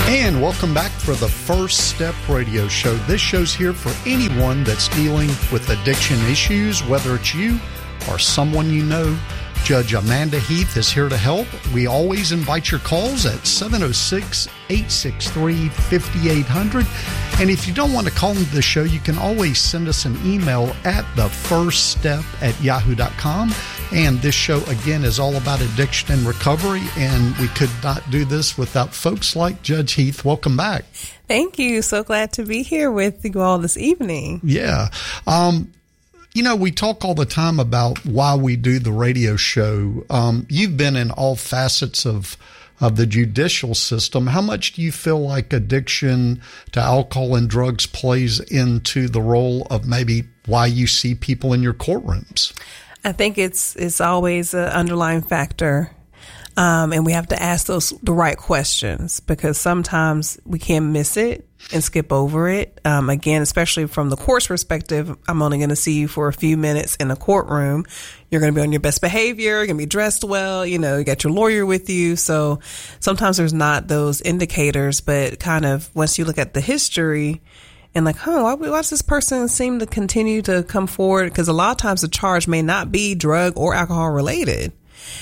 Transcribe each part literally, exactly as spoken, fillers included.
And welcome back for the First Step Radio Show. This show's here for anyone that's dealing with addiction issues, whether it's you or someone you know. Judge Amanda Heath is here to help. We always invite your calls at seven oh six, eight six three, five eight zero zero. And if you don't want to call into the show, you can always send us an email at the first step at yahoo dot com. And this show, again, is all about addiction and recovery. And we could not do this without folks like Judge Heath. Welcome back. Thank you. So glad to be here with you all this evening. Yeah. Um, You know, we talk all the time about why we do the radio show. Um, you've been in all facets of of the judicial system. How much do you feel like addiction to alcohol and drugs plays into the role of maybe why you see people in your courtrooms? I think it's it's always an underlying factor. Um, and we have to ask those the right questions, because sometimes we can miss it and skip over it. Um, again, especially from the court's perspective, I'm only going to see you for a few minutes in a courtroom. You're going to be on your best behavior. You're going to be dressed well. You know, you got your lawyer with you. So sometimes there's not those indicators, but kind of once you look at the history and like, huh, why, why does this person seem to continue to come forward? Because a lot of times the charge may not be drug or alcohol related.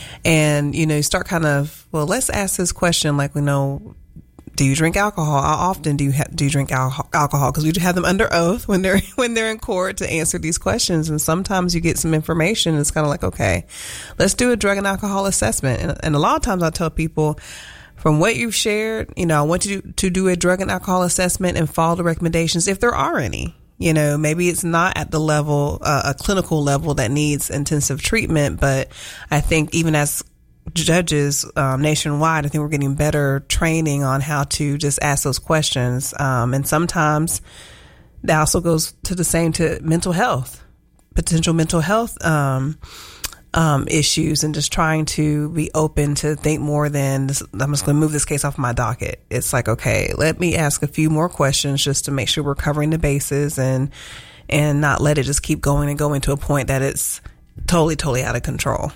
And, you know, you start kind of, well, let's ask this question, like, we know, do you drink alcohol? How often do you ha- do you drink alcohol? Because we have them under oath when they're when they're in court to answer these questions. And sometimes you get some information. And it's kind of like, okay, let's do a drug and alcohol assessment. And, and a lot of times I tell people, from what you've shared, you know, I want you to, to do a drug and alcohol assessment and follow the recommendations if there are any. You know, maybe it's not at the level, uh, a clinical level that needs intensive treatment, but I think even as judges um, nationwide, I think we're getting better training on how to just ask those questions. Um, and sometimes that also goes to the same to mental health, potential mental health um, um, issues, and just trying to be open to think more than this, I'm just going to move this case off my docket. It's like, okay, let me ask a few more questions just to make sure we're covering the bases and and not let it just keep going and going to a point that it's totally, totally out of control.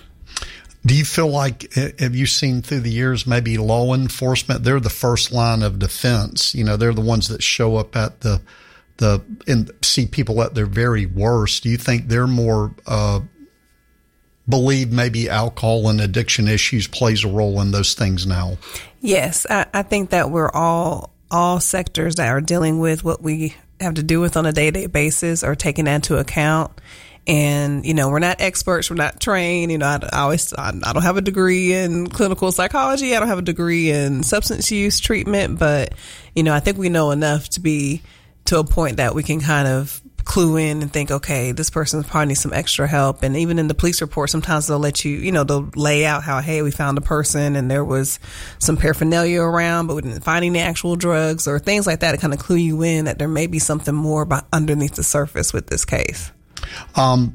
Do you feel like, have you seen through the years, maybe law enforcement, they're the first line of defense. You know, they're the ones that show up at the, the, and see people at their very worst. Do you think they're more, uh, believe maybe alcohol and addiction issues plays a role in those things now? Yes. I, I think that we're all, all sectors that are dealing with what we have to do with on a day-to-day basis are taking that into account. And, you know, we're not experts. We're not trained. You know, I, I always, I, I don't have a degree in clinical psychology. I don't have a degree in substance use treatment. But, you know, I think we know enough to be to a point that we can kind of clue in and think, okay, this person probably needs some extra help. And even in the police report, sometimes they'll let you, you know, they'll lay out how, hey, we found a person and there was some paraphernalia around, but we didn't find any actual drugs or things like that to kind of clue you in that there may be something more by, underneath the surface with this case. Um,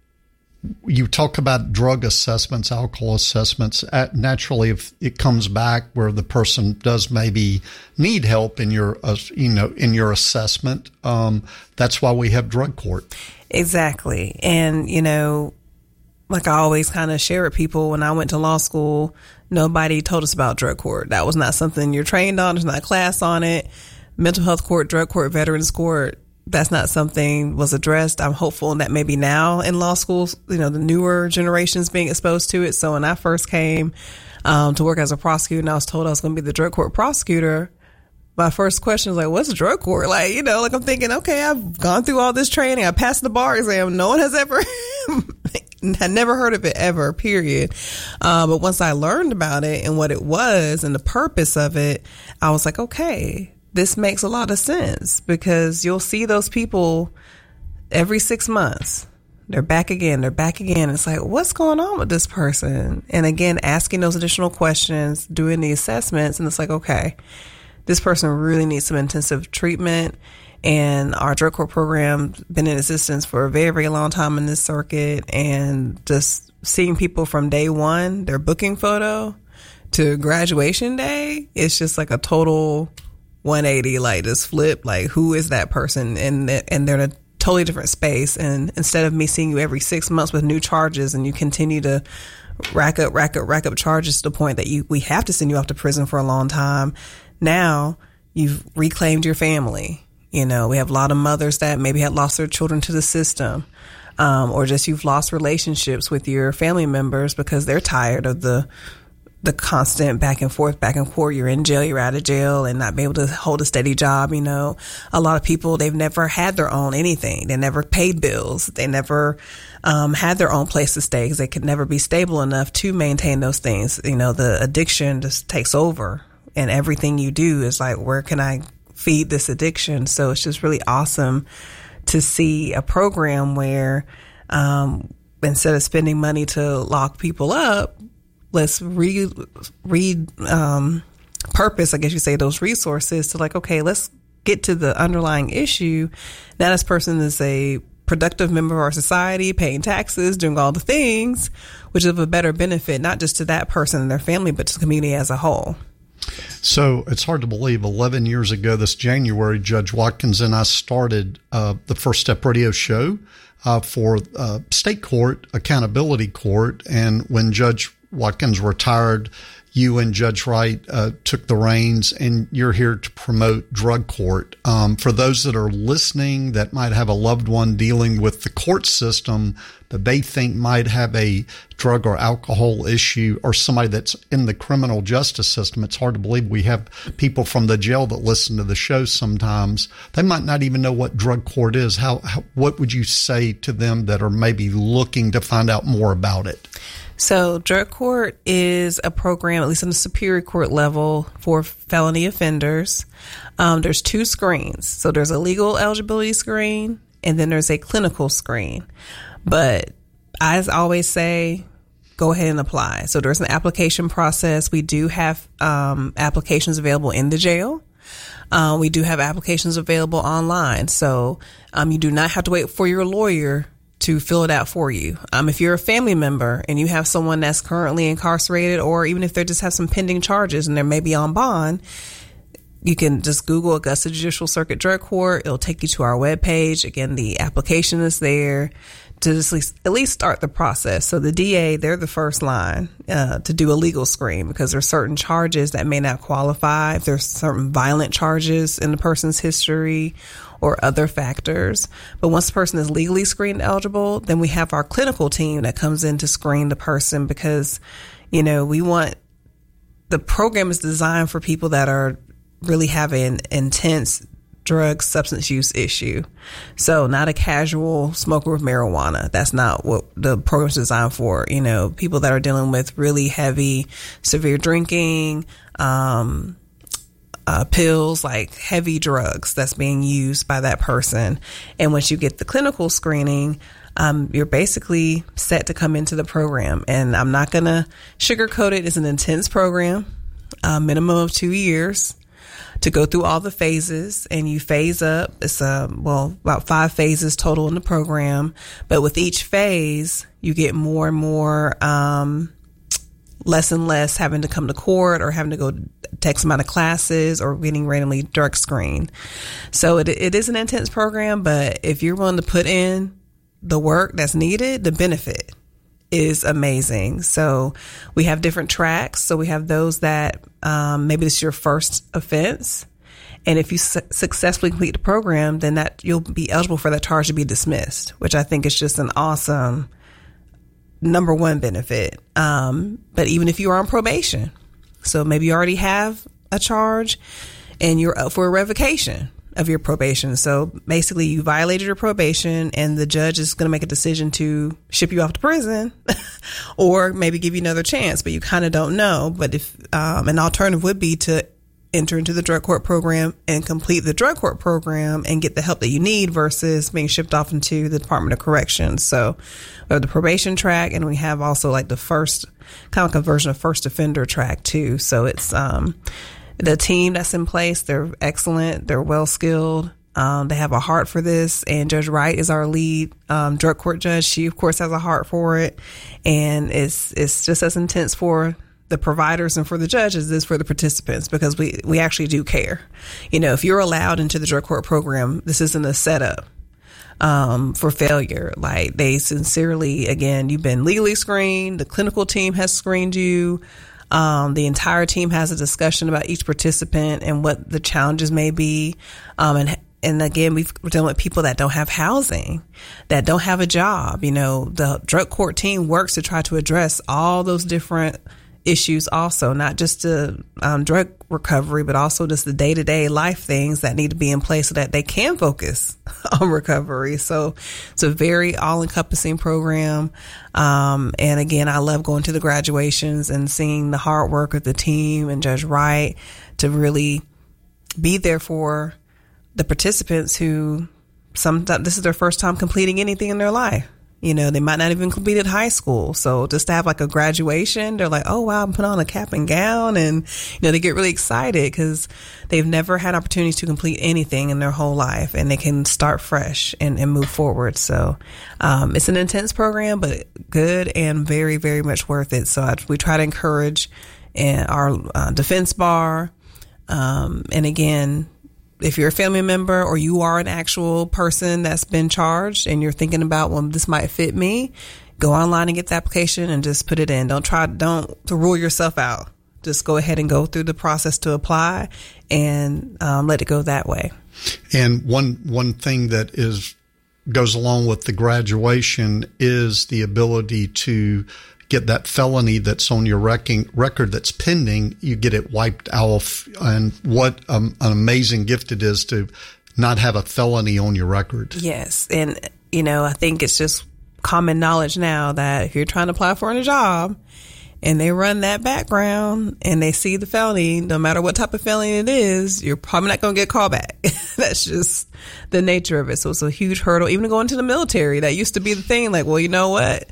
you talk about drug assessments, alcohol assessments. At, naturally, if it comes back where the person does maybe need help in your, uh, you know, in your assessment, um, that's why we have drug court. Exactly. And, you know, like I always kind of share with people, when I went to law school, nobody told us about drug court. That was not something you're trained on. There's not a class on it. Mental health court, drug court, veterans court. That's not something was addressed. I'm hopeful that maybe now in law schools, you know, the newer generations being exposed to it. So when I first came um, to work as a prosecutor and I was told I was going to be the drug court prosecutor, my first question was like, what's a drug court? Like, you know, like I'm thinking, okay, I've gone through all this training. I passed the bar exam. No one has ever, had never heard of it ever, period. Uh, but once I learned about it and what it was and the purpose of it, I was like, okay, this makes a lot of sense, because you'll see those people every six months. They're back again. They're back again. It's like, what's going on with this person? And again, asking those additional questions, doing the assessments. And it's like, okay, this person really needs some intensive treatment. And our drug court program been in existence for a very, very long time in this circuit. And just seeing people from day one, their booking photo to graduation day, it's just like a total one eighty, like just flip, like who is that person? And and they're in a totally different space. And instead of me seeing you every six months with new charges and you continue to rack up, rack up, rack up charges to the point that you we have to send you off to prison for a long time. Now you've reclaimed your family. You know, we have a lot of mothers that maybe had lost their children to the system, um, or just you've lost relationships with your family members because they're tired of the the constant back and forth, back and forth. You're in jail, you're out of jail, and not be able to hold a steady job. You know, a lot of people, they've never had their own anything. They never paid bills. They never um, had their own place to stay because they could never be stable enough to maintain those things. You know, the addiction just takes over, and everything you do is like, where can I feed this addiction? So it's just really awesome to see a program where um, instead of spending money to lock people up, let's re, re um, purpose, I guess you say, those resources to like, okay, let's get to the underlying issue. Now this person is a productive member of our society, paying taxes, doing all the things, which is of a better benefit, not just to that person and their family, but to the community as a whole. So it's hard to believe eleven years ago this January, Judge Watkins and I started uh, the First Step Radio show uh, for uh, state court, accountability court. And when Judge Watkins retired, you and Judge Wright uh, took the reins, and you're here to promote drug court. Um, for those that are listening that might have a loved one dealing with the court system that they think might have a drug or alcohol issue, or somebody that's in the criminal justice system, it's hard to believe we have people from the jail that listen to the show sometimes. They might not even know what drug court is. How, how what would you say to them that are maybe looking to find out more about it? So drug court is a program, at least on the superior court level, for felony offenders. Um, there's two screens. So there's a legal eligibility screen, and then there's a clinical screen. But I always say, go ahead and apply. So there's an application process. We do have um, applications available in the jail. Uh, we do have applications available online. So um, you do not have to wait for your lawyer to fill it out for you. Um, if you're a family member and you have someone that's currently incarcerated, or even if they just have some pending charges and they're maybe on bond, you can just Google Augusta Judicial Circuit Drug Court. It'll take you to our webpage. Again, the application is there to just at least, at least start the process. So the D A, they're the first line uh, to do a legal screen, because there's certain charges that may not qualify. If there's certain violent charges in the person's history or other factors. But once the person is legally screened eligible, then we have our clinical team that comes in to screen the person, because, you know, we want, the program is designed for people that are really having an intense drug substance use issue. So not a casual smoker of marijuana. That's not what the program is designed for. You know, people that are dealing with really heavy, severe drinking, um, Uh, pills, like heavy drugs that's being used by that person. And once you get the clinical screening, um, you're basically set to come into the program. And I'm not going to sugarcoat it. It's an intense program, a minimum of two years to go through all the phases. And you phase up. It's uh, well, about five phases total in the program. But with each phase, you get more and more um less and less having to come to court or having to go take some amount of classes or getting randomly drug screened. So it, it is an intense program, but if you're willing to put in the work that's needed, the benefit is amazing. So we have different tracks. So we have those that um, maybe this is your first offense. And if you su- successfully complete the program, then that you'll be eligible for that charge to be dismissed, which I think is just an awesome number one benefit. Um, but even if you're on probation, so maybe you already have a charge and you're up for a revocation of your probation. So basically you violated your probation and the judge is going to make a decision to ship you off to prison or maybe give you another chance, but you kind of don't know. But if, um, an alternative would be to enter into the drug court program and complete the drug court program and get the help that you need versus being shipped off into the Department of Corrections. So we have the probation track, and we have also like the first kind of like a version of first offender track too. So it's, um, the team that's in place. They're excellent. They're well skilled. Um, they have a heart for this, and Judge Wright is our lead, um, drug court judge. She of course has a heart for it, and it's, it's just as intense for the providers and for the judges is for the participants, because we, we actually do care. You know, if you're allowed into the drug court program, this isn't a setup. um, for failure. Like they sincerely, again, you've been legally screened. The clinical team has screened you. Um, the entire team has a discussion about each participant and what the challenges may be. Um, and And again, we've, we're dealing with people that don't have housing, that don't have a job. You know, the drug court team works to try to address all those different issues also, not just the um, drug recovery, but also just the day-to-day life things that need to be in place so that they can focus on recovery. So it's a very all-encompassing program. Um, and again, I love going to the graduations and seeing the hard work of the team and Judge Wright to really be there for the participants who sometimes this is their first time completing anything in their life. You know, they might not even completed high school. So just to have like a graduation, they're like, oh, wow, I'm putting on a cap and gown. And, you know, they get really excited because they've never had opportunities to complete anything in their whole life, and they can start fresh and, and move forward. So um, it's an intense program, but good and very, very much worth it. So I, we try to encourage in our uh, defense bar. Um, and again, if you're a family member or you are an actual person that's been charged and you're thinking about, well, this might fit me, go online and get the application and just put it in. Don't try, don't to rule yourself out. Just go ahead and go through the process to apply and um, let it go that way. And one one thing that is goes along with the graduation is the ability to get that felony that's on your wrecking, record that's pending, you get it wiped off. And what um, an amazing gift it is to not have a felony on your record. Yes. And, you know, I think it's just common knowledge now that if you're trying to apply for a job and they run that background and they see the felony, no matter what type of felony it is, you're probably not going to get called back. That's just the nature of it. So it's a huge hurdle. Even to go into the military, that used to be the thing. Like, well, you know what?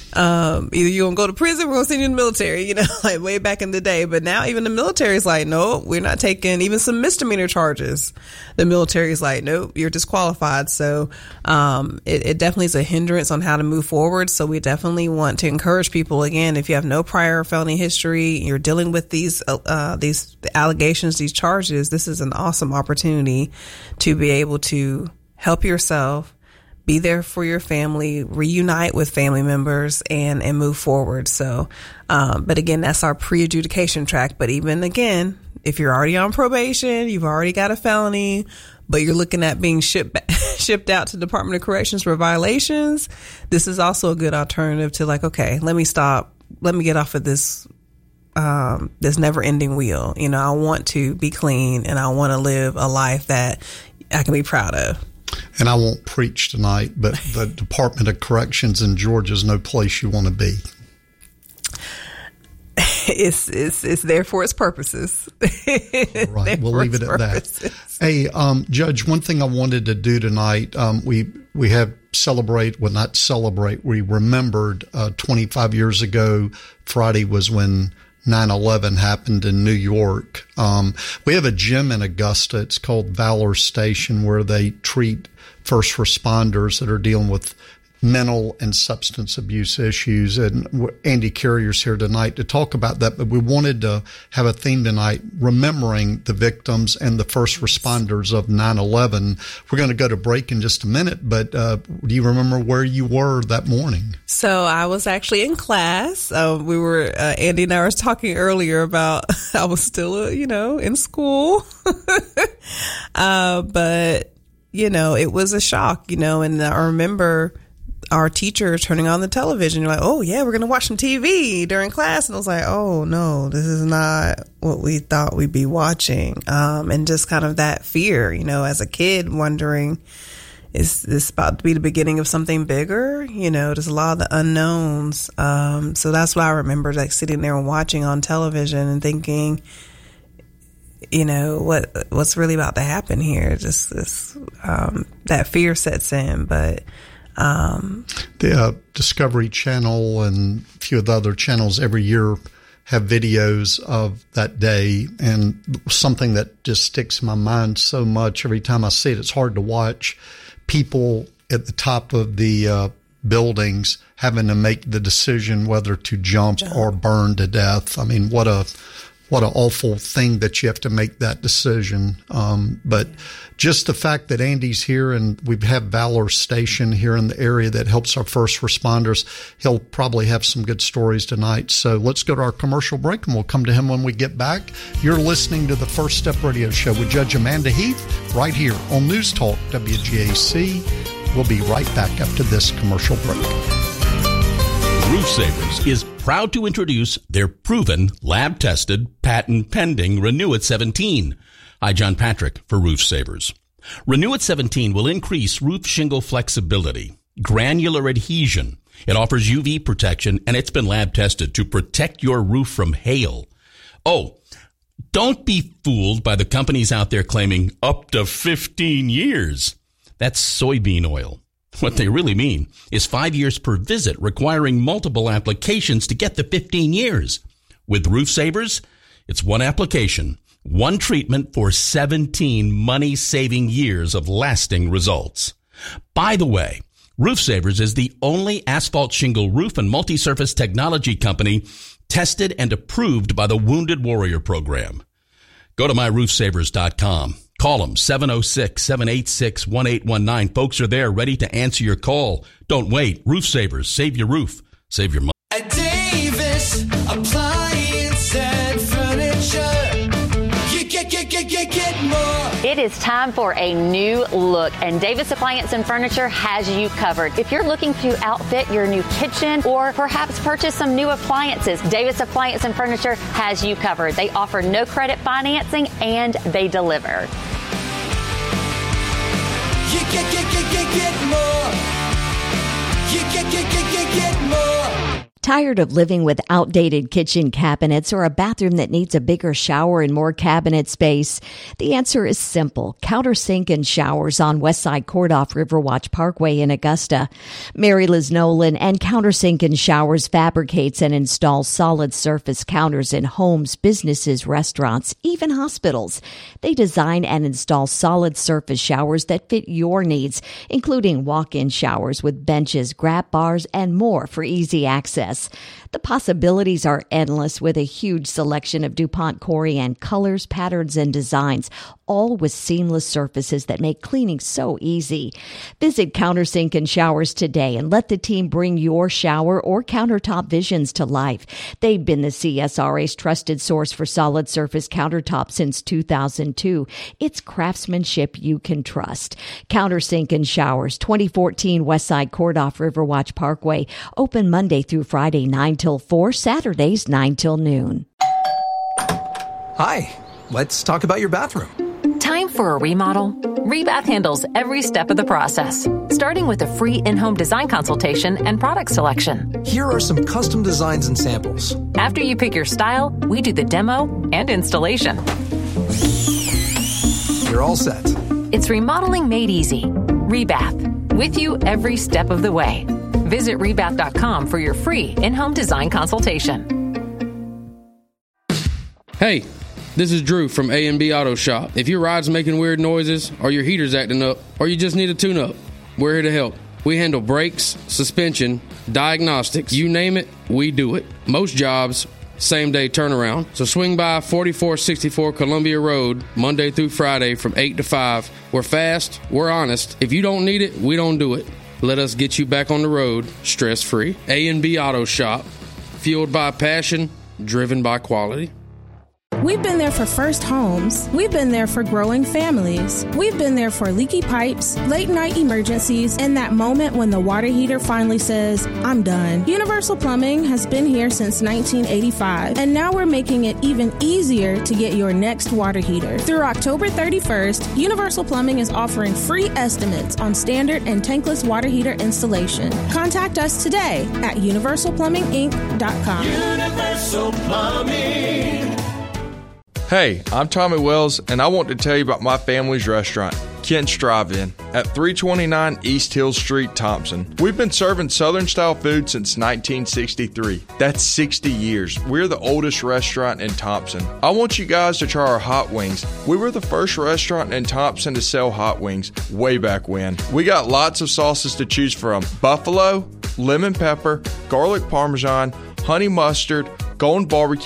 Um, either you're going to go to prison, we're going to send you in the military, you know, like way back in the day. But now even the military is like, no, we're not taking even some misdemeanor charges. The military is like, nope, you're disqualified. So um, it, it definitely is a hindrance on how to move forward. So we definitely want to encourage people, again, if you have no prior felony history, you're dealing with these uh, these allegations, these charges, this is an awesome opportunity to be able to help yourself, be there for your family, reunite with family members, and, and move forward. So, um, but again, that's our pre-adjudication track. But even again, if you're already on probation, you've already got a felony, but you're looking at being shipped shipped out to Department of Corrections for violations, this is also a good alternative to like, okay, let me stop, let me get off of this um, this never-ending wheel. You know, I want to be clean and I want to live a life that I can be proud of. And I won't preach tonight, but the Department of Corrections in Georgia is no place you want to be. It's it's it's there for its purposes. Right, we'll leave it at purposes. that. Hey, um, Judge, one thing I wanted to do tonight, um, we we have celebrate, well, not celebrate, we remembered uh, twenty-five years ago, Friday was when nine eleven happened in New York. Um, we have a gym in Augusta. It's called Valor Station, where they treat first responders that are dealing with mental and substance abuse issues. And Andy Carrier's here tonight to talk about that. But we wanted to have a theme tonight, remembering the victims and the first responders of nine eleven. We're going to go to break in just a minute, but uh, do you remember where you were that morning? So I was actually in class. Uh, we were, uh, Andy and I were talking earlier about I was still, uh, you know, in school. uh, but, you know, it was a shock, you know, and I remember our teacher turning on the television. You're like, oh, yeah, we're going to watch some T V during class. And I was like, oh, no, this is not what we thought we'd be watching. Um, and just kind of that fear, you know, as a kid wondering, is this about to be the beginning of something bigger? You know, there's a lot of the unknowns. Um, so that's why I remember like sitting there and watching on television and thinking, you know, what what's really about to happen here? Just this, um, that fear sets in. But Um, the uh, Discovery Channel and a few of the other channels every year have videos of that day, and something that just sticks in my mind so much every time I see it, it's hard to watch people at the top of the uh, buildings having to make the decision whether to jump, jump or burn to death. I mean, what a what an awful thing that you have to make that decision. Um, but just the fact that Andy's here and we have Valor Station here in the area that helps our first responders, he'll probably have some good stories tonight. So let's go to our commercial break and we'll come to him when we get back. You're listening to the First Step Radio Show with Judge Amanda Heath right here on News Talk W G A C. We'll be right back after this commercial break. Roof Savers is proud to introduce their proven, lab-tested, patent-pending Renew-It seventeen. Hi, John Patrick for Roof Savers. Renew-It seventeen will increase roof shingle flexibility, granular adhesion. It offers U V protection, and it's been lab-tested to protect your roof from hail. Oh, don't be fooled by the companies out there claiming up to fifteen years. That's soybean oil. What they really mean is five years per visit, requiring multiple applications to get the fifteen years. With Roof Savers, it's one application, one treatment for seventeen money-saving years of lasting results. By the way, Roof Savers is the only asphalt shingle roof and multi-surface technology company tested and approved by the Wounded Warrior Program. Go to my roof savers dot com. Call them, seven oh six, seven eight six, one eight one nine. Folks are there ready to answer your call. Don't wait. Roof Savers. Save your roof. Save your money. At Davis Appliance and Furniture, you get, get, get, get, get more. It is time for a new look, and Davis Appliance and Furniture has you covered. If you're looking to outfit your new kitchen or perhaps purchase some new appliances, Davis Appliance and Furniture has you covered. They offer no credit financing and they deliver. You get, get, get, get, get more. You get, get, get, get, get more. Tired of living with outdated kitchen cabinets or a bathroom that needs a bigger shower and more cabinet space? The answer is simple. Countersink and Showers on Westside Court off Riverwatch Parkway in Augusta. Mary Liz Nolan and Countersink and Showers fabricates and installs solid surface counters in homes, businesses, restaurants, even hospitals. They design and install solid surface showers that fit your needs, including walk-in showers with benches, grab bars, and more for easy access. The possibilities are endless with a huge selection of DuPont Corian colors, patterns, and designs, all with seamless surfaces that make cleaning so easy. Visit Countersink and Showers today and let the team bring your shower or countertop visions to life. They've been the C S R A's trusted source for solid surface countertops since two thousand two. It's craftsmanship you can trust. Countersink and Showers, twenty fourteen Westside Court off Riverwatch Parkway. Open Monday through Friday, nine till four, Saturdays, nine till noon. Hi, let's talk about your bathroom. Time for a remodel? Rebath handles every step of the process, starting with a free in-home design consultation and product selection. Here are some custom designs and samples. After you pick your style, we do the demo and installation. You're all set. It's remodeling made easy. Rebath, with you every step of the way. Visit rebath dot com for your free in-home design consultation. Hey, this is Drew from A and B Auto Shop. If your ride's making weird noises, or your heater's acting up, or you just need a tune-up, we're here to help. We handle brakes, suspension, diagnostics, you name it, we do it. Most jobs, same-day turnaround. So swing by forty-four sixty-four Columbia Road, Monday through Friday from eight to five. We're fast, we're honest. If you don't need it, we don't do it. Let us get you back on the road, stress-free. A and B Auto Shop, fueled by passion, driven by quality. We've been there for first homes. We've been there for growing families. We've been there for leaky pipes, late night emergencies, and that moment when the water heater finally says, I'm done. Universal Plumbing has been here since nineteen eighty-five, and now we're making it even easier to get your next water heater. Through October thirty-first, Universal Plumbing is offering free estimates on standard and tankless water heater installation. Contact us today at universal plumbing inc dot com. Universal Plumbing. Hey, I'm Tommy Wells, and I want to tell you about my family's restaurant, Kent's Drive-In, at three twenty-nine East Hill Street, Thompson. We've been serving Southern-style food since nineteen sixty-three. That's sixty years. We're the oldest restaurant in Thompson. I want you guys to try our hot wings. We were the first restaurant in Thompson to sell hot wings way back when. We got lots of sauces to choose from. Buffalo, lemon pepper, garlic parmesan, honey mustard, golden barbecue,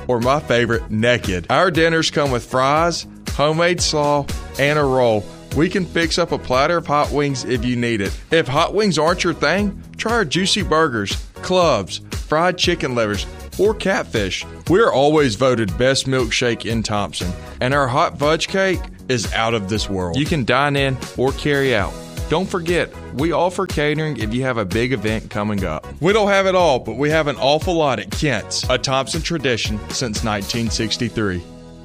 or my favorite, naked. Our dinners come with fries, homemade slaw, and a roll. We can fix up a platter of hot wings if you need it. If hot wings aren't your thing, try our juicy burgers, clubs, fried chicken livers, or catfish. We're always voted best milkshake in Thompson, and our hot fudge cake is out of this world. You can dine in or carry out. Don't forget, we offer catering if you have a big event coming up. We don't have it all, but we have an awful lot at Kent's, a Thompson tradition since nineteen sixty-three.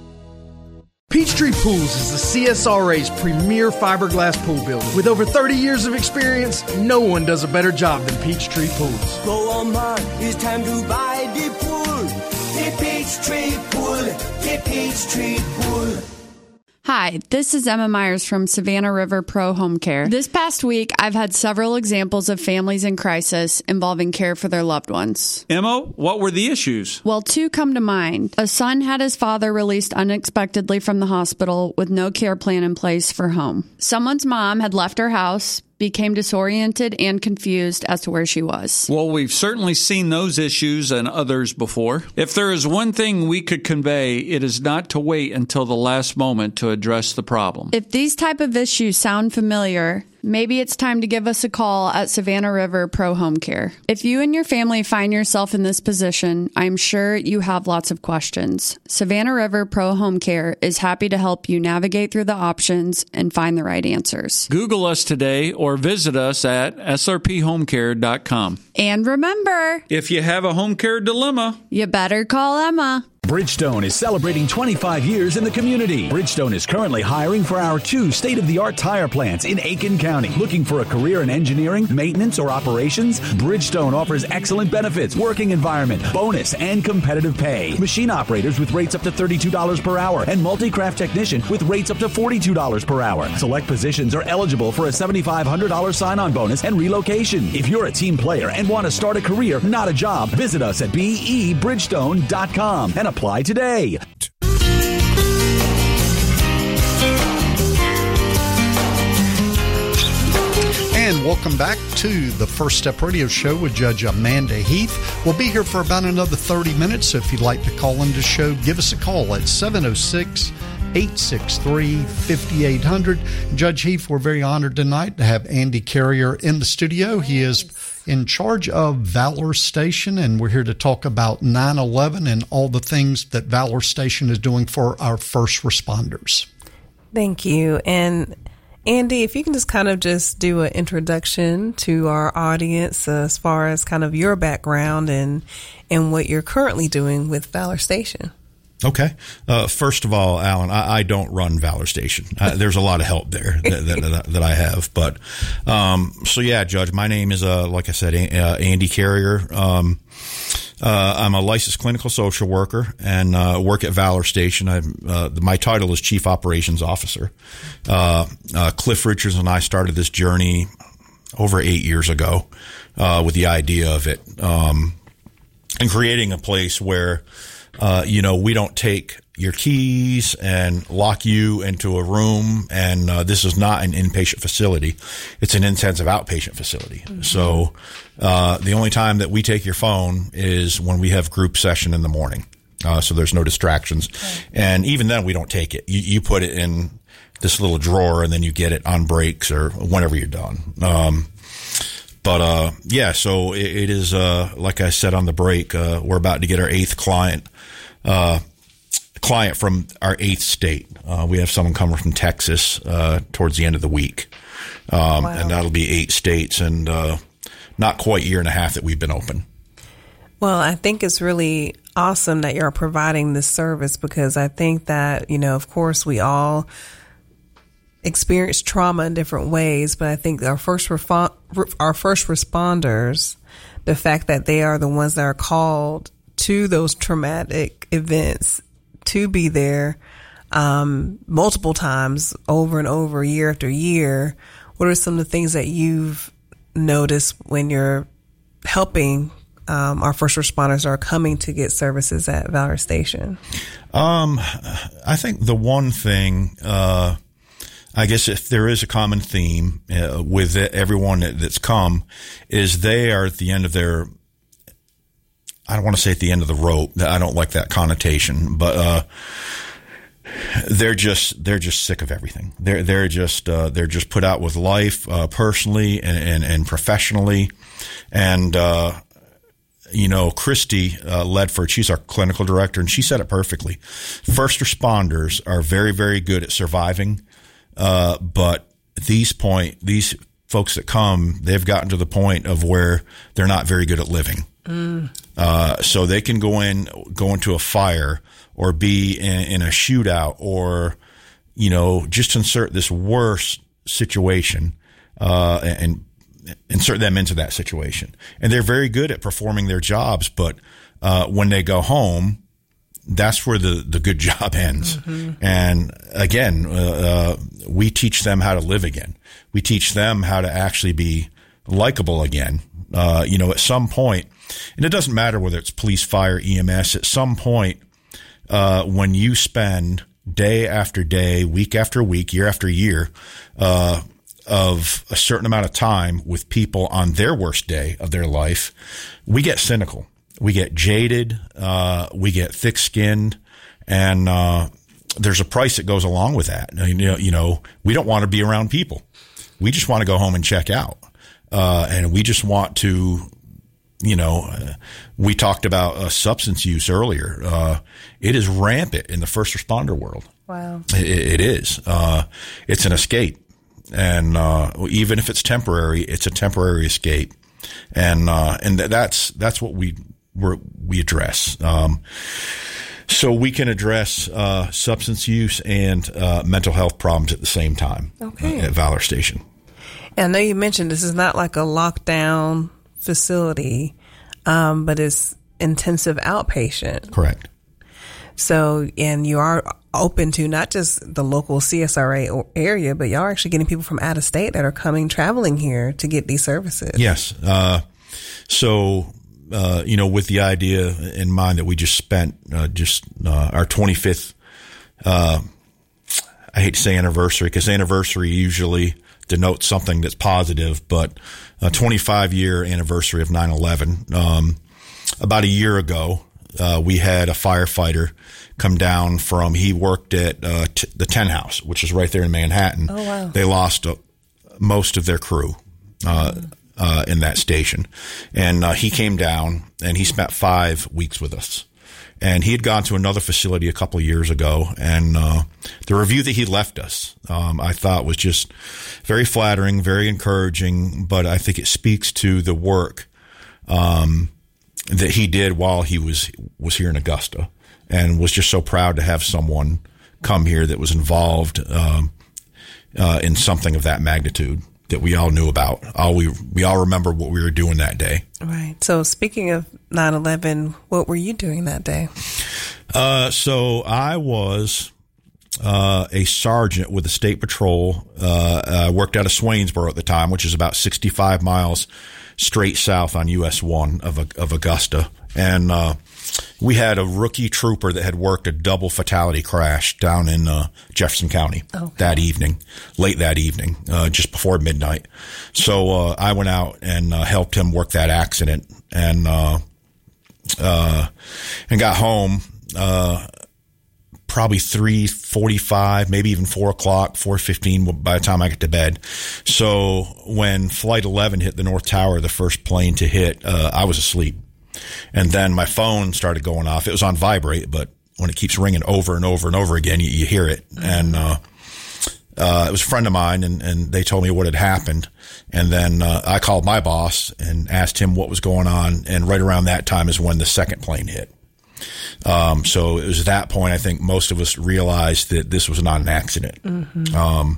Peachtree Pools is the C S R A's premier fiberglass pool builder. With over thirty years of experience, no one does a better job than Peachtree Pools. Go on, man, it's time to buy the pool. The Peachtree Pool, the Peachtree Pool. Hi, this is Emma Myers from Savannah River Pro Home Care. This past week, I've had several examples of families in crisis involving care for their loved ones. Emma, what were the issues? Well, two come to mind. A son had his father released unexpectedly from the hospital with no care plan in place for home. Someone's mom had left her house, became disoriented and confused as to where she was. Well, we've certainly seen those issues and others before. If there is one thing we could convey, it is not to wait until the last moment to address the problem. If these type of issues sound familiar, maybe it's time to give us a call at Savannah River Pro Home Care. If you and your family find yourself in this position, I'm sure you have lots of questions. Savannah River Pro Home Care is happy to help you navigate through the options and find the right answers. Google us today or visit us at s r p home care dot com. And remember, if you have a home care dilemma, you better call Emma. Bridgestone is celebrating twenty-five years in the community. Bridgestone is currently hiring for our two state-of-the-art tire plants in Aiken County. Looking for a career in engineering, maintenance, or operations? Bridgestone offers excellent benefits, working environment, bonus, and competitive pay. Machine operators with rates up to thirty-two dollars per hour and multi-craft technician with rates up to forty-two dollars per hour. Select positions are eligible for a seven thousand five hundred dollars sign-on bonus and relocation. If you're a team player and want to start a career, not a job, visit us at b e bridgestone dot com and apply today. And welcome back to the First Step Radio Show with Judge Amanda Heath. We'll be here for about another thirty minutes, so if you'd like to call into the show, give us a call at seven oh six, eight six three, five eight zero zero. Judge Heath, we're very honored tonight to have Andy Carrier in the studio. He is in charge of Valor Station, and we're here to talk about nine eleven and all the things that Valor Station is doing for our first responders. Thank you. And Andy, if you can just kind of just do an introduction to our audience uh, as far as kind of your background and and what you're currently doing with Valor Station. Okay. Uh, first of all, Alan, I, I don't run Valor Station. Uh, there's a lot of help there that, that, that I have. But um, so, yeah, Judge, my name is, uh, like I said, uh, Andy Carrier. Um, uh, I'm a licensed clinical social worker and uh, work at Valor Station. I'm, uh, my title is Chief Operations Officer. Uh, uh, Cliff Richards and I started this journey over eight years ago uh, with the idea of it um, and creating a place where Uh, you know, we don't take your keys and lock you into a room, and uh, this is not an inpatient facility. It's an intensive outpatient facility. Mm-hmm. So uh, the only time that we take your phone is when we have group session in the morning. Uh, so there's no distractions. Okay. And even then, we don't take it. You, you put it in this little drawer, and then you get it on breaks or whenever you're done. Um But, uh, yeah, so it, it is, uh, like I said on the break, uh, we're about to get our eighth client, uh, client from our eighth state. Uh, we have someone coming from Texas, uh, towards the end of the week. Um, wow. And that'll be eight states and, uh, not quite a year and a half that we've been open. Well, I think it's really awesome that you're providing this service because I think that, you know, of course we all experience trauma in different ways, but I think our first refo- our first responders, the fact that they are the ones that are called to those traumatic events to be there um, multiple times over and over, year after year. What are some of the things that you've noticed when you're helping um, our first responders are coming to get services at Valor Station? Um, I think the one thing, uh, I guess if there is a common theme uh, with everyone that, that's come, is they are at the end of their I don't want to say at the end of the rope. I don't like that connotation, but uh, they're just they're just sick of everything. They're they're just uh, they're just put out with life uh, personally and, and and professionally, and uh, you know, Christy uh, Ledford, she's our clinical director, and she said it perfectly. First responders are very very good at surviving, uh, but these point these folks that come, they've gotten to the point of where they're not very good at living. Mm. Uh, so they can go in, go into a fire or be in, in a shootout or, you know, just insert this worse situation, uh, and insert them into that situation. And they're very good at performing their jobs. But, uh, when they go home, that's where the, the good job ends. Mm-hmm. And again, uh, uh, we teach them how to live again. We teach them how to actually be likable again. Uh, you know, at some point, and it doesn't matter whether it's police, fire, E M S, at some point, uh, when you spend day after day, week after week, year after year, uh, of a certain amount of time with people on their worst day of their life, we get cynical. We get jaded. Uh, we get thick skinned, and, uh, there's a price that goes along with that. You know, you know, we don't want to be around people. We just want to go home and check out. Uh, and we just want to, you know, uh, we talked about uh, substance use earlier. Uh, it is rampant in the first responder world. Wow. It, it is. Uh, it's an escape. And, uh, even if it's temporary, it's a temporary escape. And, uh, and th- that's, that's what we, we're, we address. Um, so we can address, uh, substance use and, uh, mental health problems at the same time. Okay. uh, at Valor Station. And I know you mentioned this is not like a lockdown facility, um, but it's intensive outpatient. Correct. So, and you are open to not just the local C S R A area, but y'all are actually getting people from out of state that are coming, traveling here to get these services. Yes. Uh, so, uh, you know, with the idea in mind that we just spent, uh, just, uh, our twenty-fifth, uh, I hate to say anniversary, because anniversary usually denotes something that's positive, but a twenty-five year anniversary of nine eleven. Um, about a year ago, uh, we had a firefighter come down from, he worked at, uh, t- the Ten House, which is right there in Manhattan. Oh, wow. They lost uh, most of their crew, uh, mm. uh, in that station. And, uh, he came down and he spent five weeks with us. And he had gone to another facility a couple of years ago, and uh, the review that he left us, um, I thought was just very flattering, very encouraging, but I think it speaks to the work um, that he did while he was was here in Augusta, and was just so proud to have someone come here that was involved um, uh, in something of that magnitude that we all knew about. All we we all remember what we were doing that day. Right. So speaking of nine eleven, what were you doing that day? Uh, so I was uh, a sergeant with the State Patrol. Uh, I worked out of Swainsboro at the time, which is about sixty-five miles straight south on U S one of of Augusta. And uh, we had a rookie trooper that had worked a double fatality crash down in uh, Jefferson County okay. that evening, late that evening, uh, just before midnight. So uh, I went out and uh, helped him work that accident, and uh, uh, and got home uh, probably three forty-five, maybe even four o'clock, four fifteen by the time I get to bed. So when Flight eleven hit the North Tower, the first plane to hit, uh, I was asleep. And then my phone started going off. It was on vibrate, but when it keeps ringing over and over and over again, you, you hear it. Mm-hmm. And uh, uh, it was a friend of mine, and, and they told me what had happened. And then uh, I called my boss and asked him what was going on. And right around that time is when the second plane hit. Um, so it was at that point, I think most of us realized that this was not an accident. Mm-hmm. Um,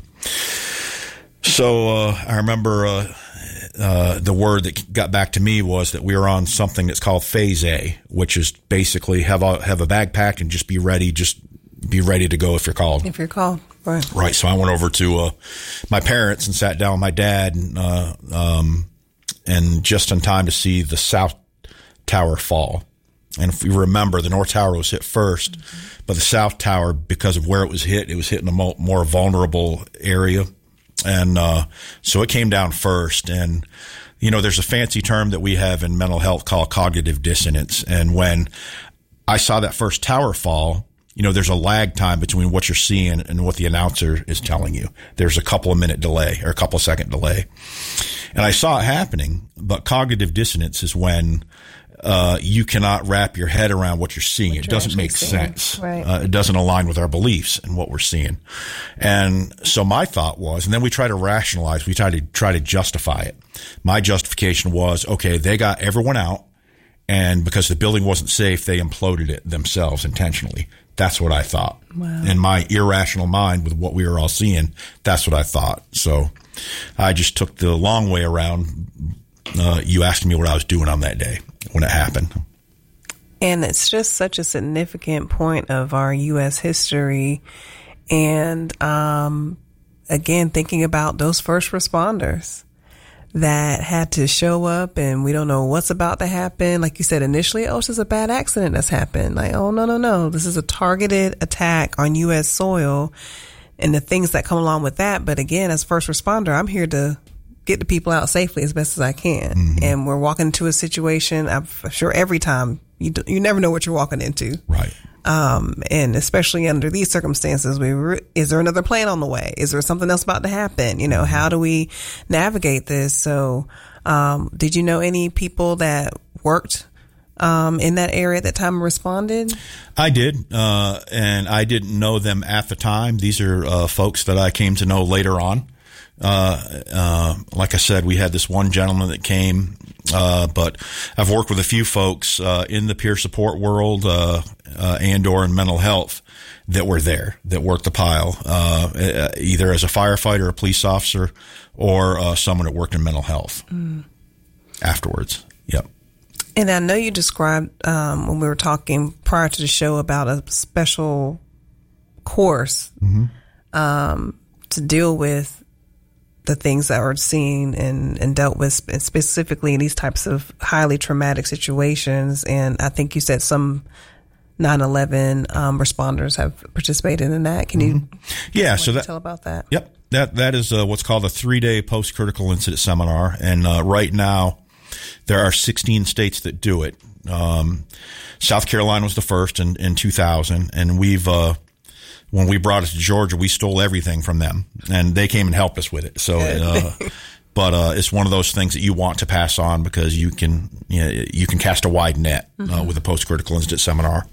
so uh, I remember uh, uh, the word that got back to me was that we were on something that's called Phase A, which is basically have a, have a bag packed and just be ready, just be ready to go if you're called. If you're called, right. Right. So I went over to uh, my parents and sat down with my dad, and, uh, um, and just in time to see the South Tower fall. And if you remember, the North Tower was hit first, mm-hmm. but the South Tower, because of where it was hit, it was hit in a mo- more vulnerable area. And uh, so it came down first. And you know, there's a fancy term that we have in mental health called cognitive dissonance. And when I saw that first tower fall, you know, there's a lag time between what you're seeing and what the announcer is telling you. There's a couple of minute delay or a couple of second delay. And I saw it happening, but cognitive dissonance is when uh, you cannot wrap your head around what you're seeing. What it doesn't make seeing. sense. Right. Uh, it doesn't align with our beliefs and what we're seeing. And so my thought was, and then we try to rationalize, we try to try to justify it. My justification was, okay, they got everyone out, and because the building wasn't safe, they imploded it themselves intentionally. That's what I thought. Wow. In my irrational mind with what we were all seeing, that's what I thought. So I just took the long way around. Uh, you asked me what I was doing on that day when it happened. And it's just such a significant point of our U S history. And um, again, thinking about those first responders that had to show up, and we don't know what's about to happen. Like you said initially, oh, it's just a bad accident that's happened. Like, oh, no, no, no. This is a targeted attack on U S soil and the things that come along with that. But again, as first responder, I'm here to get the people out safely as best as I can. Mm-hmm. And we're walking into a situation, I'm sure every time, you do, you never know what you're walking into. Right. Um, and especially under these circumstances, we re- is there another plane on the way? Is there something else about to happen? You know, how do we navigate this? So, um, did you know any people that worked, um, in that area at that time and responded? I did. Uh, and I didn't know them at the time. These are, uh, folks that I came to know later on. Uh, uh, like I said, we had this one gentleman that came, uh, but I've worked with a few folks, uh, in the peer support world, uh, uh, and or in mental health that were there, that worked the pile, uh, either as a firefighter, a police officer, or, uh, someone that worked in mental health mm. afterwards. Yep. And I know you described, um, when we were talking prior to the show about a special course, mm-hmm. um, to deal with the things that are seen and, and dealt with specifically in these types of highly traumatic situations. And I think you said some nine eleven um, responders have participated in that. Can you mm-hmm. yeah, so that, tell about that? Yep. That, that is uh, what's called a three-day post-critical incident seminar. And uh, right now, there are sixteen states that do it. Um, South Carolina was the first in, in two thousand, and we've uh, when we brought it to Georgia, we stole everything from them, and they came and helped us with it. So, uh, but uh, it's one of those things that you want to pass on because you can, you know, you can cast a wide net uh, mm-hmm. with a post-critical incident seminar.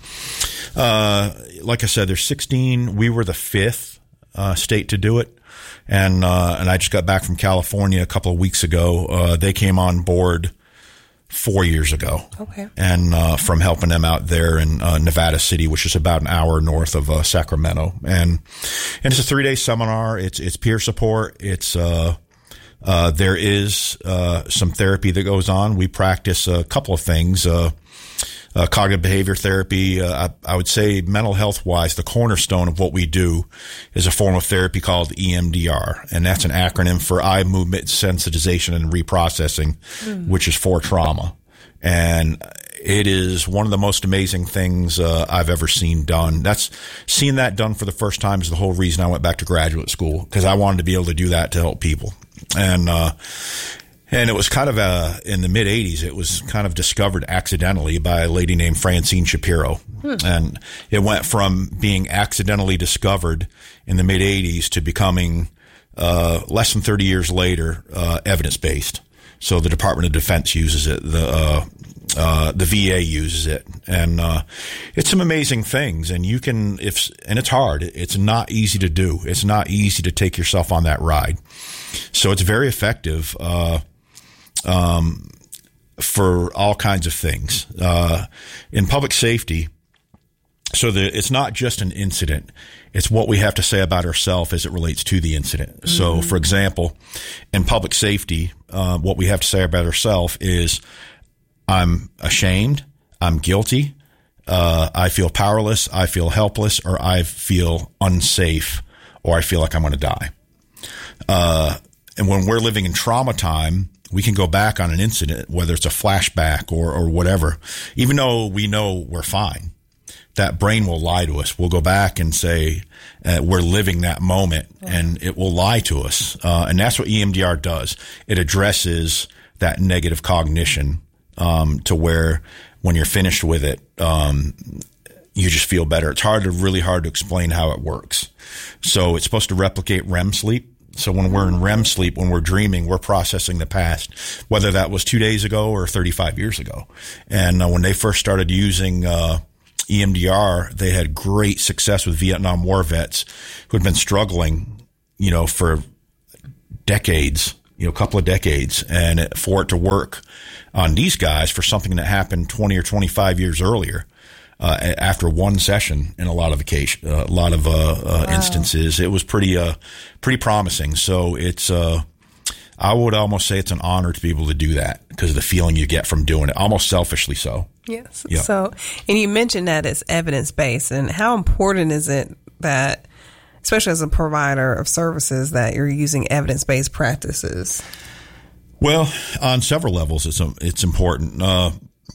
Uh, like I said, there's sixteen. We were the fifth uh, state to do it, and uh, and I just got back from California a couple of weeks ago. Uh, they came on board four years ago. Okay. And uh, from helping them out there in uh, Nevada City, which is about an hour north of uh, Sacramento. And and it's a three-day seminar. It's it's peer support. It's uh, uh, there is uh, some therapy that goes on. We practice a couple of things. Uh, uh, cognitive behavior therapy. Uh, I, I would say mental health-wise, the cornerstone of what we do is a form of therapy called E M D R, and that's an acronym for eye movement sensitization and reprocessing, mm. which is for trauma. And it is one of the most amazing things uh, I've ever seen done. That's seeing that done for the first time is the whole reason I went back to graduate school, because I wanted to be able to do that to help people. And uh And it was kind of uh in the mid eighties, it was kind of discovered accidentally by a lady named Francine Shapiro. Hmm. And it went from being accidentally discovered in the mid eighties to becoming, uh, less than thirty years later, uh, evidence-based. So the Department of Defense uses it. The, uh, uh, the V A uses it. And, uh, it's some amazing things. And you can, if, and it's hard. It's not easy to do. It's not easy to take yourself on that ride. So it's very effective. Uh, Um, for all kinds of things, uh, in public safety. So the, it's not just an incident. It's what we have to say about ourselves as it relates to the incident. Mm-hmm. So for example, in public safety, uh, what we have to say about ourselves is, I'm ashamed, I'm guilty, uh, I feel powerless, I feel helpless, or I feel unsafe, or I feel like I'm going to die. Uh, and when we're living in trauma time, we can go back on an incident, whether it's a flashback or, or whatever. Even though we know we're fine, that brain will lie to us. We'll go back and say uh, we're living that moment, and it will lie to us. Uh, and that's what E M D R does. It addresses that negative cognition um, to where when you're finished with it, um, you just feel better. It's hard to really hard to explain how it works. So it's supposed to replicate R E M sleep. So when we're in R E M sleep, when we're dreaming, we're processing the past, whether that was two days ago or thirty-five years ago. And uh, when they first started using uh, E M D R, they had great success with Vietnam War vets who had been struggling, you know, for decades, you know, a couple of decades. And it, for it to work on these guys for something that happened twenty or twenty-five years earlier, Uh, after one session in a lot of occasion, uh, a lot of uh, uh, wow. instances, it was pretty, uh, pretty promising. So it's, uh, I would almost say it's an honor to be able to do that because of the feeling you get from doing it, almost selfishly so. Yes. Yep. So, and you mentioned that it's evidence based, and how important is it that, especially as a provider of services, that you're using evidence based practices? Well, on several levels, it's it's important. Uh,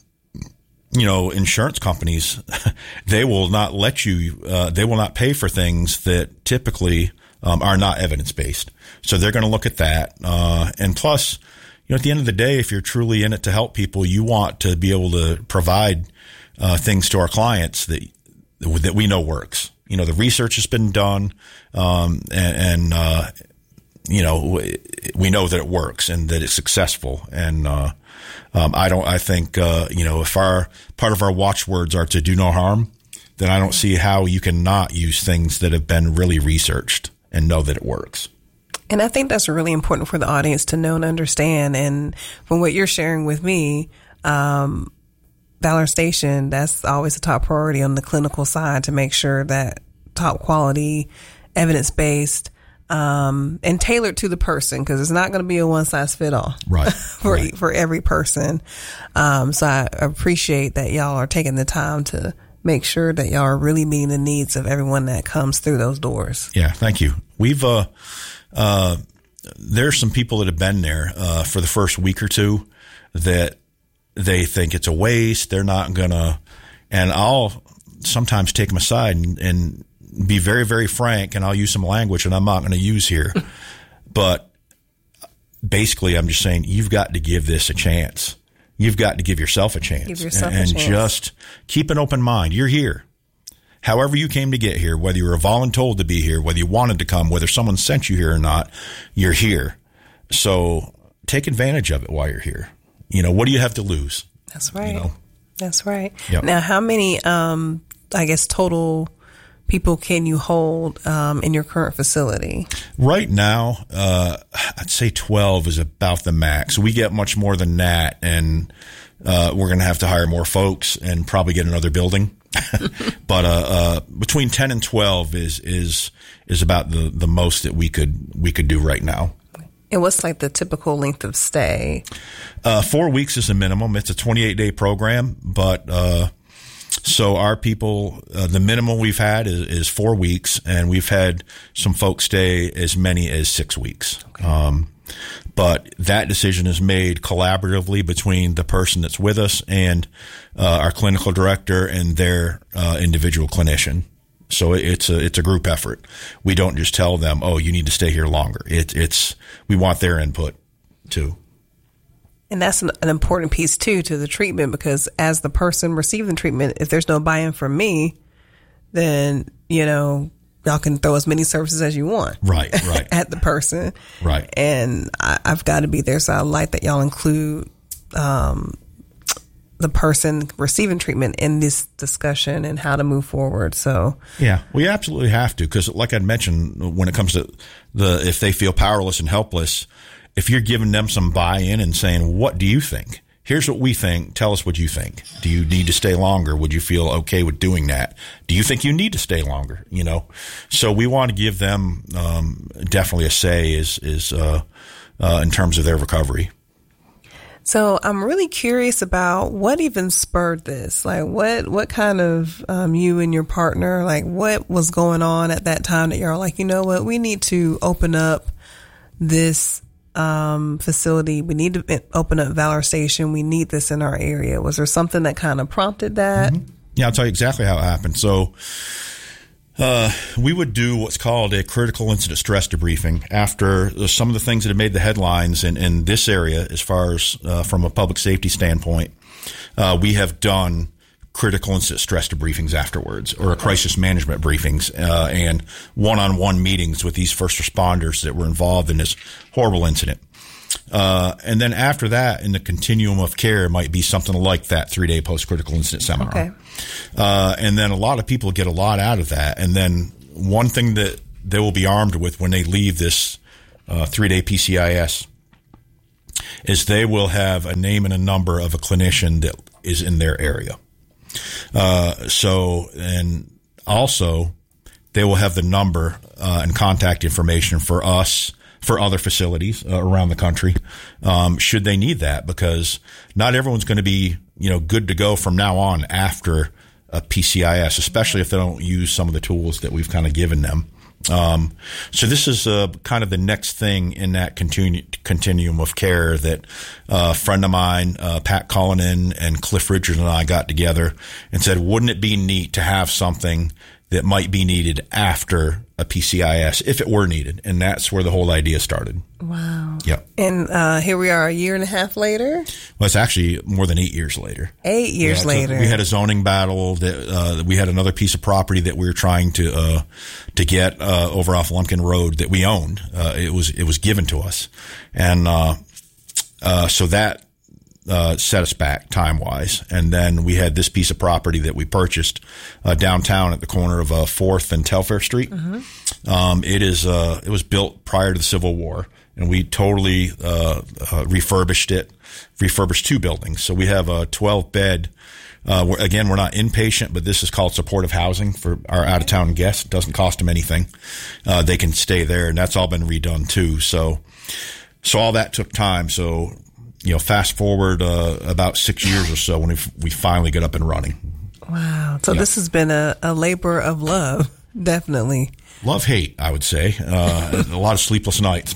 You know, insurance companies, they will not let you, uh, they will not pay for things that typically um, are not evidence-based. So they're going to look at that. Uh, and plus, you know, at the end of the day, if you're truly in it to help people, you want to be able to provide uh, things to our clients that that we know works. You know, the research has been done, um, and, and uh, you know, we know that it works and that it's successful. And uh Um, I don't, I think, uh, you know, if our, part of our watchwords are to do no harm, then I don't see how you can not use things that have been really researched and know that it works. And I think that's really important for the audience to know and understand. And from what you're sharing with me, um, Valor Station, that's always a top priority on the clinical side to make sure that top quality, evidence-based, Um, and tailored to the person, because it's not going to be a one size fit all, right? for right. for every person. Um, so I appreciate that y'all are taking the time to make sure that y'all are really meeting the needs of everyone that comes through those doors. Yeah, thank you. We've uh, uh, there's some people that have been there uh, for the first week or two that they think it's a waste. They're not gonna, and I'll sometimes take them aside and. and be very, very frank, and I'll use some language that I'm not going to use here. But basically, I'm just saying you've got to give this a chance. You've got to give yourself a chance. Give yourself and, a and chance. just keep an open mind. You're here. However you came to get here, whether you were voluntold to be here, whether you wanted to come, whether someone sent you here or not, you're here. So take advantage of it while you're here. You know, what do you have to lose? That's right. You know? That's right. Yep. Now, how many, um, I guess, total people can you hold um, in your current facility? Right now, uh, I'd say twelve is about the max. We get much more than that, and uh, we're going to have to hire more folks and probably get another building. But uh, uh, between ten and twelve is is is about the, the most that we could we could do right now. And what's like the typical length of stay? Uh, four weeks is a minimum. It's a twenty-eight day program, but uh, so our people, uh, the minimum we've had is, is four weeks, and we've had some folks stay as many as six weeks. Okay. Um, but that decision is made collaboratively between the person that's with us and uh, our clinical director and their uh, individual clinician. So it's a it's a group effort. We don't just tell them, "Oh, you need to stay here longer." It's it's we want their input too. And that's an, an important piece, too, to the treatment, because as the person receiving the treatment, if there's no buy-in from me, then, you know, y'all can throw as many services as you want. Right, right. at the person. Right. And I, I've got to be there. So I like that y'all include um, the person receiving treatment in this discussion and how to move forward. So yeah, we absolutely have to, because like I mentioned, when it comes to the if they feel powerless and helpless, if you're giving them some buy-in and saying, what do you think? Here's what we think. Tell us what you think. Do you need to stay longer? Would you feel okay with doing that? Do you think you need to stay longer? You know, so we want to give them um, definitely a say is, is uh, uh, in terms of their recovery. So I'm really curious about what even spurred this. Like what, what kind of, um, you and your partner, like what was going on at that time that you're like, you know what, we need to open up this Um, facility. We need to open up Valor Station. We need this in our area. Was there something that kind of prompted that? Mm-hmm. Yeah, I'll tell you exactly how it happened. So Uh, we would do what's called a critical incident stress debriefing after some of the things that have made the headlines in, in this area, as far as uh, from a public safety standpoint. Uh, we have done critical incident stress debriefings afterwards, or a crisis management briefings, uh, and one-on-one meetings with these first responders that were involved in this horrible incident. Uh, and then after that, in the continuum of care, might be something like that three-day post-critical incident seminar. Okay. Uh, and then a lot of people get a lot out of that. And then one thing that they will be armed with when they leave this uh, three-day P C I S is they will have a name and a number of a clinician that is in their area. Uh, so, and also they will have the number uh, and contact information for us, for other facilities uh, around the country, um, should they need that, because not everyone's going to be, you know, good to go from now on after a P C I S, especially if they don't use some of the tools that we've kind of given them. Um, so this is uh, kind of the next thing in that continu- continuum of care that uh, a friend of mine, uh, Pat Cullinan and Cliff Richards and I got together and said, wouldn't it be neat to have something that might be needed after a P C I S, if it were needed? And that's where the whole idea started. Wow. Yep. And uh, here we are a year and a half later. Well, it's actually more than eight years later. Eight years yeah, later. We had a zoning battle. That uh, we had another piece of property that we were trying to uh, to get uh, over off Lumpkin Road that we owned. Uh, it was it was given to us, and uh, uh, so that uh, set us back time wise. And then we had this piece of property that we purchased uh, downtown at the corner of uh, Fourth and Telfair Street. Mm-hmm. Um, it is uh, it was built prior to the Civil War. And we totally uh, uh, refurbished it, refurbished two buildings. So we have a twelve bed. Uh, we're, again, we're not inpatient, but this is called supportive housing for our out-of-town guests. It doesn't cost them anything. Uh, they can stay there, and that's all been redone too. So, so all that took time. So, you know, fast forward uh, about six years or so when we we finally get up and running. Wow. So yeah. This has been a, a labor of love, definitely. Love, hate, I would say. Uh, a lot of sleepless nights.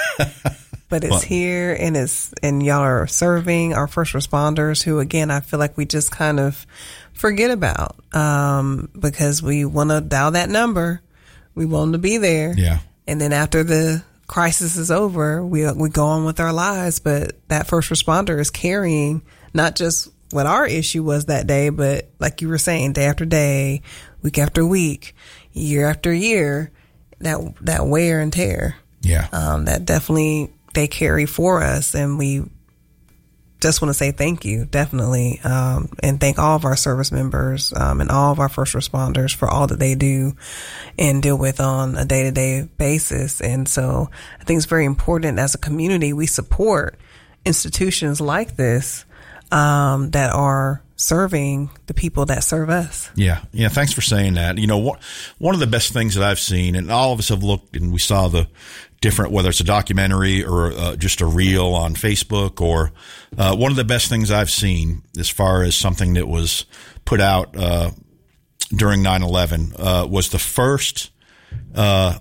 But it's but, here, and it's and y'all are serving our first responders, who, again, I feel like we just kind of forget about um, because we want to dial that number. We want them to be there. Yeah. And then after the crisis is over, we we go on with our lives. But that first responder is carrying not just what our issue was that day, but like you were saying, day after day, week after week, year after year, that that wear and tear. Yeah. Um, that definitely they carry for us, and we just want to say thank you, definitely, um, and thank all of our service members um, and all of our first responders for all that they do and deal with on a day-to-day basis. And so I think it's very important as a community we support institutions like this um, that are serving the people that serve us. Yeah. Yeah. Thanks for saying that. You know, what, one of the best things that I've seen, and all of us have looked and we saw the different, whether it's a documentary or uh, just a reel on Facebook, or uh, one of the best things I've seen as far as something that was put out uh, during nine eleven uh, was the first uh,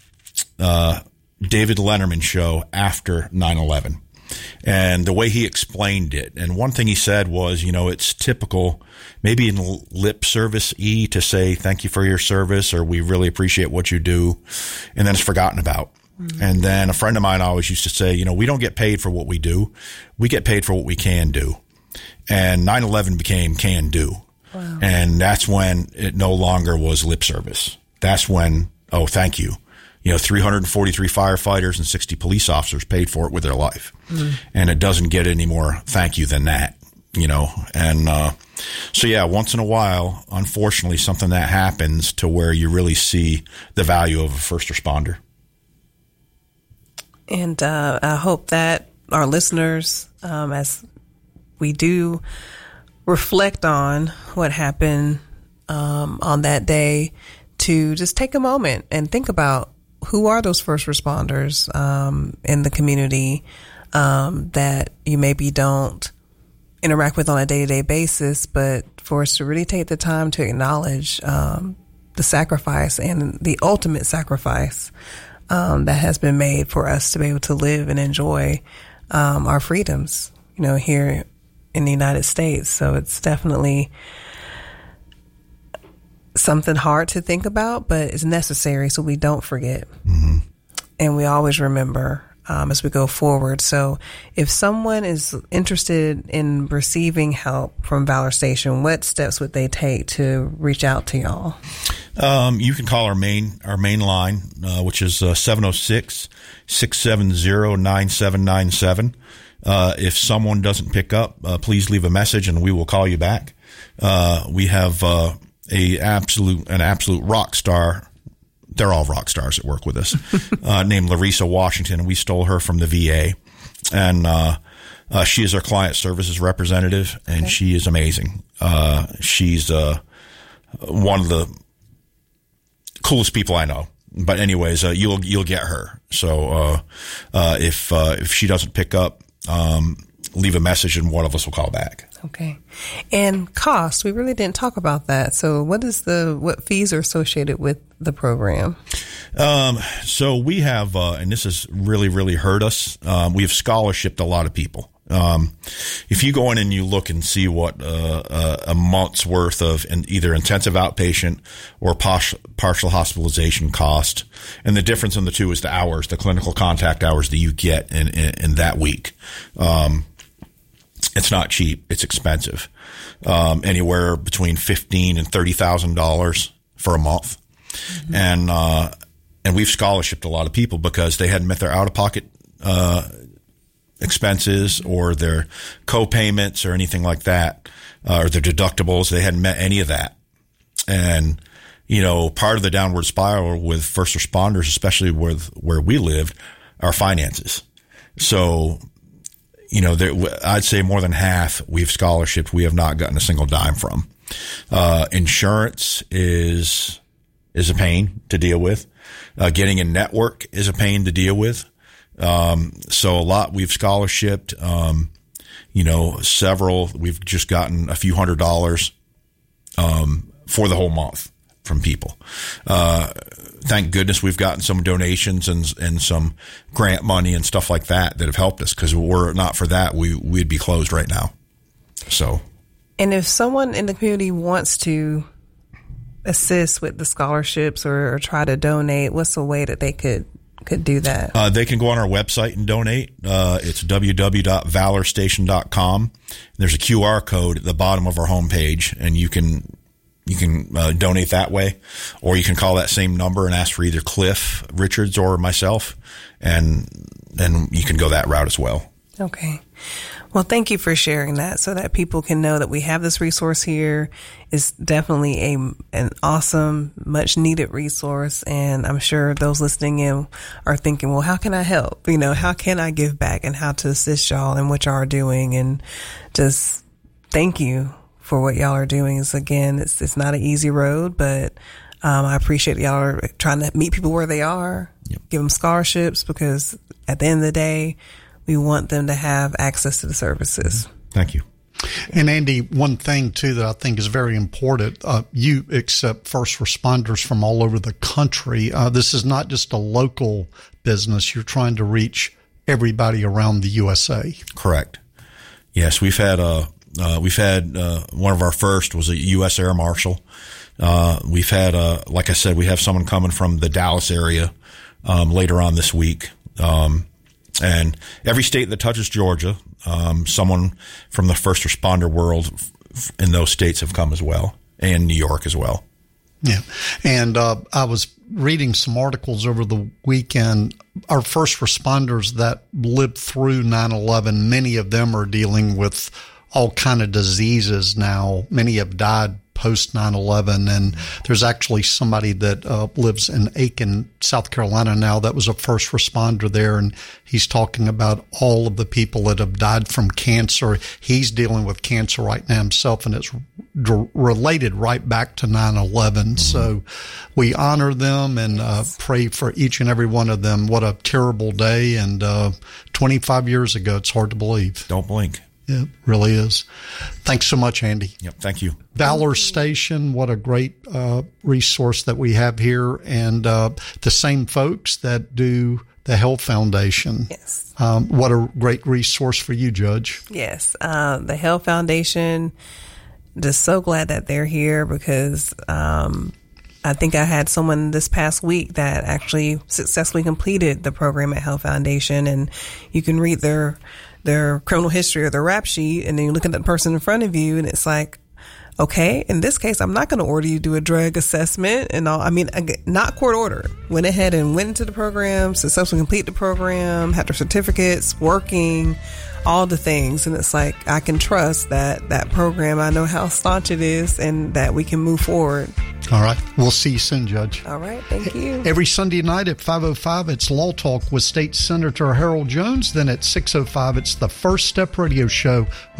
uh, David Letterman show after nine eleven. And the way he explained it, and one thing he said was, you know, it's typical, maybe in lip service E, to say thank you for your service, or we really appreciate what you do, and then it's forgotten about. Mm-hmm. And then a friend of mine always used to say, you know, we don't get paid for what we do, we get paid for what we can do. And nine eleven became can do. Wow. And that's when it no longer was lip service. That's when, oh, thank you. You know, three hundred forty-three firefighters and sixty police officers paid for it with their life. Mm. And it doesn't get any more thank you than that, you know. And uh, so, yeah, once in a while, unfortunately, something that happens to where you really see the value of a first responder. And uh, I hope that our listeners, um, as we do reflect on what happened um, on that day, to just take a moment and think about who are those first responders um, in the community um, that you maybe don't interact with on a day-to-day basis, but for us to really take the time to acknowledge um, the sacrifice and the ultimate sacrifice um, that has been made for us to be able to live and enjoy um, our freedoms, you know, here in the United States. So it's definitely something hard to think about, but it's necessary so we don't forget. Mm-hmm. And we always remember um, as we go forward. So if someone is interested in receiving help from Valor Station, what steps would they take to reach out to y'all? Um, you can call our main our main line, uh, which is uh, seven oh six, six seven zero, nine seven nine seven. Uh, if someone doesn't pick up, uh, please leave a message and we will call you back. Uh, we have uh, a absolute an absolute rock star. They're all rock stars that work with us, uh, named Larissa Washington. We stole her from the V A, and uh, uh, she is our client services representative, and okay. she is amazing. Uh, she's uh, one of the coolest people I know. But anyways, uh, you'll you'll get her. So uh, uh, if uh, if she doesn't pick up, um, leave a message, and one of us will call back. Okay. And cost, we really didn't talk about that. So what is the, what fees are associated with the program? Um, so we have, uh, and this has really, really hurt us. Um, we have scholarshiped a lot of people. Um, if you go in and you look and see what, uh, uh a month's worth of in either intensive outpatient or partial, partial hospitalization cost, and the difference in the two is the hours, the clinical contact hours that you get in, in, in that week. Um, It's not cheap. It's expensive. Um, anywhere between fifteen and thirty thousand dollars for a month, mm-hmm. and uh, and we've scholarshiped a lot of people because they hadn't met their out of pocket uh, expenses or their co-payments or anything like that, uh, or their deductibles. They hadn't met any of that, and you know, part of the downward spiral with first responders, especially with where we lived, are finances. So. You know, there, I'd say more than half we've scholarshiped. We have not gotten a single dime from. Uh, insurance is, is a pain to deal with. Uh, getting a network is a pain to deal with. Um, so a lot we've scholarshiped, um, you know, several, we've just gotten a few hundred dollars, um, for the whole month from people. Uh, thank goodness we've gotten some donations and and some grant money and stuff like that that have helped us, because were it not for that, we, we'd be closed right now. So, and if someone in the community wants to assist with the scholarships or, or try to donate, what's the way that they could could do that? Uh, they can go on our website and donate. Uh, it's w w w dot valor station dot com. There's a Q R code at the bottom of our homepage, and you can You can uh, donate that way, or you can call that same number and ask for either Cliff Richards or myself, and then you can go that route as well. Okay. Well, thank you for sharing that so that people can know that we have this resource here. It's definitely a an awesome, much needed resource, and I'm sure those listening in are thinking, well, how can I help? You know, how can I give back and how to assist y'all in what y'all are doing? And just thank you for what y'all are doing. Is again, it's it's not an easy road, but um, I appreciate y'all are trying to meet people where they are, yep. give them scholarships, because at the end of the day, we want them to have access to the services. Thank you. And Andy, one thing too that I think is very important, uh, you accept first responders from all over the country. Uh, this is not just a local business. You're trying to reach everybody around the U S A. Correct. Yes, we've had a Uh, we've had, uh, one of our first was a U S Air Marshal. Uh, we've had, uh, like I said, we have someone coming from the Dallas area, um, later on this week. Um, and every state that touches Georgia, um, someone from the first responder world f- in those states have come as well, and New York as well. Yeah. And, uh, I was reading some articles over the weekend. Our first responders that lived through nine eleven, many of them are dealing with all kind of diseases now. Many have died post nine eleven, and there's actually somebody that uh, lives in Aiken, South Carolina now that was a first responder there, and he's talking about all of the people that have died from cancer. He's dealing with cancer right now himself, and it's d- related right back to nine eleven. Mm-hmm. So we honor them and uh, pray for each and every one of them. What a terrible day, and uh, twenty-five years ago, it's hard to believe. Don't blink. It really is. Thanks so much, Andy. Yep, thank you. Valor Station, what a great uh, resource that we have here. And uh, the same folks that do the Health Foundation. Yes. Um, what a great resource for you, Judge. Yes. Uh, the Health Foundation just so glad that they're here because um, I think I had someone this past week that actually successfully completed the program at Health Foundation, and you can read their their criminal history or their rap sheet, and then you look at the person in front of you, and it's like, okay, in this case, I'm not going to order you to do a drug assessment and all. I mean, not court ordered. Went ahead and went into the program, successfully complete the program, had their certificates, working, all the things. And it's like, I can trust that that program, I know how staunch it is and that we can move forward. All right. We'll see you soon, Judge. All right. Thank you. Every Sunday night at five oh five, it's Law Talk with State Senator Harold Jones. Then at six oh five, it's the First Step Radio Show